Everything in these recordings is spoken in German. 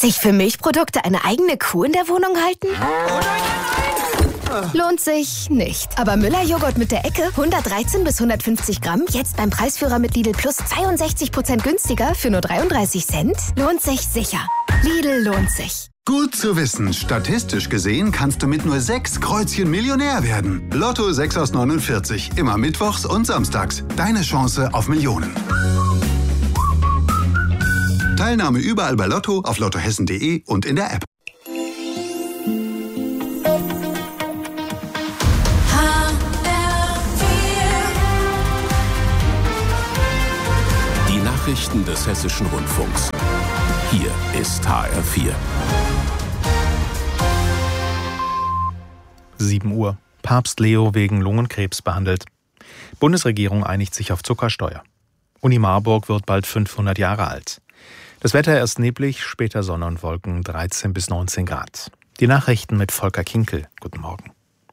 Sich für Milchprodukte eine eigene Kuh in der Wohnung halten? Lohnt sich nicht. Aber Müller-Joghurt mit der Ecke, 113 bis 150 Gramm, jetzt beim Preisführer mit Lidl Plus 62% günstiger für nur 33 Cent? Lohnt sich sicher. Lidl lohnt sich. Gut zu wissen, statistisch gesehen kannst du mit nur 6 Kreuzchen Millionär werden. Lotto 6 aus 49, immer mittwochs und samstags. Deine Chance auf Millionen. Teilnahme überall bei Lotto, auf lottohessen.de und in der App. Die Nachrichten des Hessischen Rundfunks. Hier ist HR4. 7 Uhr. Papst Leo wegen Lungenkrebs behandelt. Bundesregierung einigt sich auf Zuckersteuer. Uni Marburg wird bald 500 Jahre alt. Das Wetter erst neblig, später Sonne und Wolken, 13 bis 19 Grad. Die Nachrichten mit Volker Kinkel. Guten Morgen.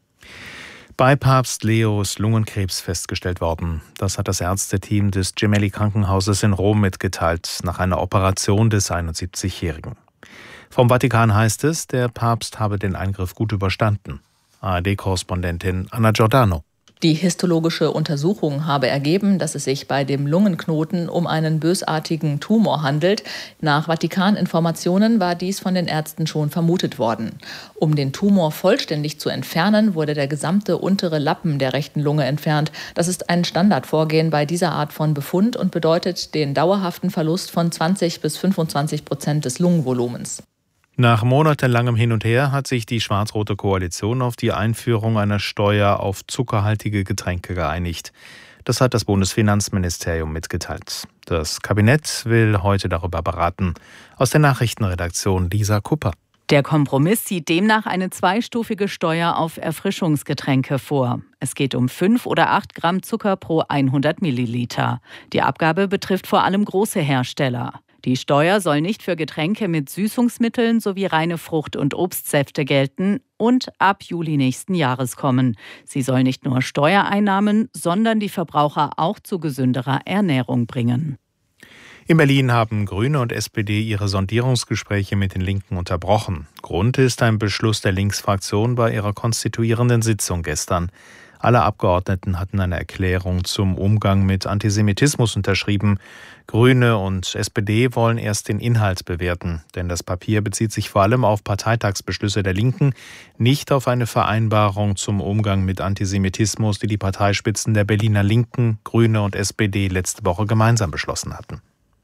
Bei Papst Leo ist Lungenkrebs festgestellt worden. Das hat das Ärzteteam des Gemelli-Krankenhauses in Rom mitgeteilt, nach einer Operation des 71-Jährigen. Vom Vatikan heißt es, der Papst habe den Eingriff gut überstanden. ARD-Korrespondentin Anna Giordano. Die histologische Untersuchung habe ergeben, dass es sich bei dem Lungenknoten um einen bösartigen Tumor handelt. Nach Vatikaninformationen war dies von den Ärzten schon vermutet worden. Um den Tumor vollständig zu entfernen, wurde der gesamte untere Lappen der rechten Lunge entfernt. Das ist ein Standardvorgehen bei dieser Art von Befund und bedeutet den dauerhaften Verlust von 20 bis 25% des Lungenvolumens. Nach monatelangem Hin und Her hat sich die schwarz-rote Koalition auf die Einführung einer Steuer auf zuckerhaltige Getränke geeinigt. Das hat das Bundesfinanzministerium mitgeteilt. Das Kabinett will heute darüber beraten. Aus der Nachrichtenredaktion Lisa Kupper. Der Kompromiss sieht demnach eine zweistufige Steuer auf Erfrischungsgetränke vor. Es geht um 5 oder 8 Gramm Zucker pro 100 Milliliter. Die Abgabe betrifft vor allem große Hersteller. Die Steuer soll nicht für Getränke mit Süßungsmitteln sowie reine Frucht- und Obstsäfte gelten und ab Juli nächsten Jahres kommen. Sie soll nicht nur Steuereinnahmen, sondern die Verbraucher auch zu gesünderer Ernährung bringen. In Berlin haben Grüne und SPD ihre Sondierungsgespräche mit den Linken unterbrochen. Grund ist ein Beschluss der Linksfraktion bei ihrer konstituierenden Sitzung gestern. Alle Abgeordneten hatten eine Erklärung zum Umgang mit Antisemitismus unterschrieben. Grüne und SPD wollen erst den Inhalt bewerten, denn das Papier bezieht sich vor allem auf Parteitagsbeschlüsse der Linken, nicht auf eine Vereinbarung zum Umgang mit Antisemitismus, die die Parteispitzen der Berliner Linken, Grüne und SPD letzte Woche gemeinsam beschlossen hatten.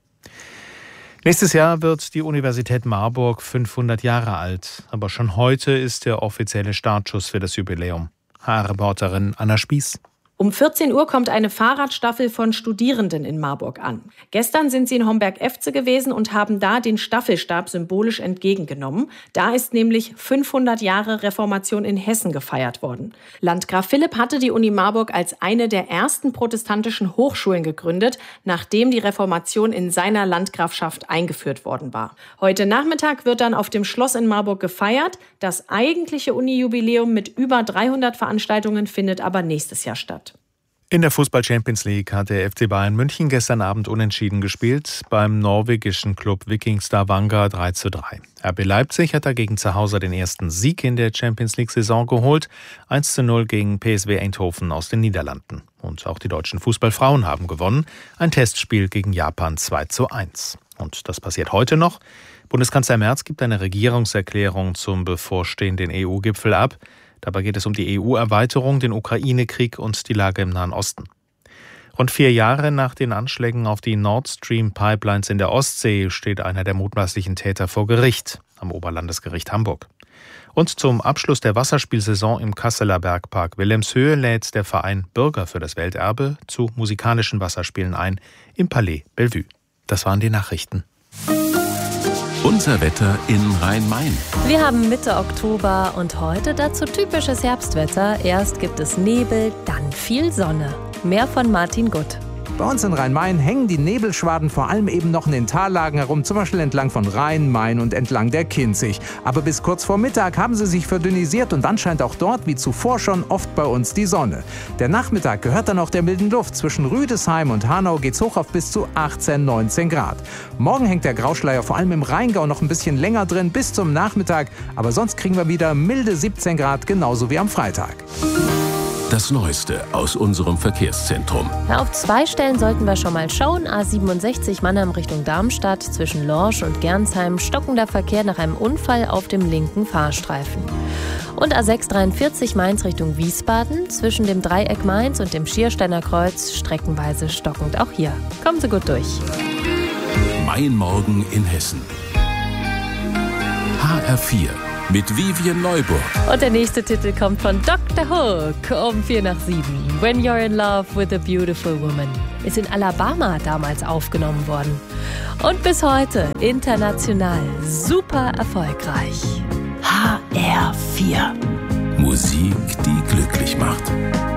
Nächstes Jahr wird die Universität Marburg 500 Jahre alt, aber schon heute ist der offizielle Startschuss für das Jubiläum. HR-Reporterin Anna Spieß. Um 14 Uhr kommt eine Fahrradstaffel von Studierenden in Marburg an. Gestern sind sie in Homberg-Efze gewesen und haben da den Staffelstab symbolisch entgegengenommen. Da ist nämlich 500 Jahre Reformation in Hessen gefeiert worden. Landgraf Philipp hatte die Uni Marburg als eine der ersten protestantischen Hochschulen gegründet, nachdem die Reformation in seiner Landgrafschaft eingeführt worden war. Heute Nachmittag wird dann auf dem Schloss in Marburg gefeiert. Das eigentliche Uni-Jubiläum mit über 300 Veranstaltungen findet aber nächstes Jahr statt. In der Fußball-Champions League hat der FC Bayern München gestern Abend unentschieden gespielt, beim norwegischen Club Viking Stavanger 3:3. RB Leipzig hat dagegen zu Hause den ersten Sieg in der Champions League-Saison geholt, 1:0 gegen PSV Eindhoven aus den Niederlanden. Und auch die deutschen Fußballfrauen haben gewonnen, ein Testspiel gegen Japan 2:1. Und das passiert heute noch. Bundeskanzler Merz gibt eine Regierungserklärung zum bevorstehenden EU-Gipfel ab. Dabei geht es um die EU-Erweiterung, den Ukraine-Krieg und die Lage im Nahen Osten. Rund 4 Jahre nach den Anschlägen auf die Nord Stream-Pipelines in der Ostsee steht einer der mutmaßlichen Täter vor Gericht am Oberlandesgericht Hamburg. Und zum Abschluss der Wasserspielsaison im Kasseler Bergpark Wilhelmshöhe lädt der Verein Bürger für das Welterbe zu musikalischen Wasserspielen ein im Palais Bellevue. Das waren die Nachrichten. Unser Wetter in Rhein-Main. Wir haben Mitte Oktober und heute dazu typisches Herbstwetter. Erst gibt es Nebel, dann viel Sonne. Mehr von Martin Gutt. Bei uns in Rhein-Main hängen die Nebelschwaden vor allem eben noch in den Tallagen herum, zum Beispiel entlang von Rhein, Main und entlang der Kinzig. Aber bis kurz vor Mittag haben sie sich verdünnisiert und dann scheint auch dort, wie zuvor schon, oft bei uns die Sonne. Der Nachmittag gehört dann auch der milden Luft. Zwischen Rüdesheim und Hanau geht's hoch auf bis zu 18, 19 Grad. Morgen hängt der Grauschleier vor allem im Rheingau noch ein bisschen länger drin, bis zum Nachmittag. Aber sonst kriegen wir wieder milde 17 Grad, genauso wie am Freitag. Das Neueste aus unserem Verkehrszentrum. Ja, auf 2 Stellen sollten wir schon mal schauen. A67 Mannheim Richtung Darmstadt, zwischen Lorsch und Gernsheim stockender Verkehr nach einem Unfall auf dem linken Fahrstreifen. Und A643 Mainz Richtung Wiesbaden, zwischen dem Dreieck Mainz und dem Schiersteiner Kreuz streckenweise stockend. Auch hier kommen Sie gut durch. Mein Morgen in Hessen. HR4 mit Vivian Neuburg. Und der nächste Titel kommt von Dr. Hook um 6:45. When You're in Love with a Beautiful Woman. Ist in Alabama damals aufgenommen worden. Und bis heute international super erfolgreich. HR4. Musik, die glücklich macht.